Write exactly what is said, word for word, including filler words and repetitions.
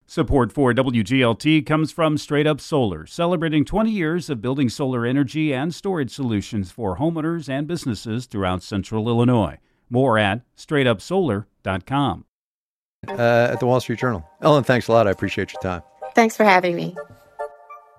Support for W G L T comes from Straight Up Solar, celebrating twenty years of building solar energy and storage solutions for homeowners and businesses throughout central Illinois. More at straight up solar dot com. Uh, at the Wall Street Journal. Ellen, thanks a lot. I appreciate your time. Thanks for having me.